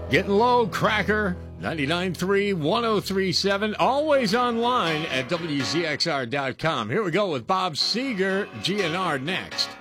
Getting Low, Cracker, 99.3, 103.7, always online at WZXR.com. Here we go with Bob Seger, GNR next.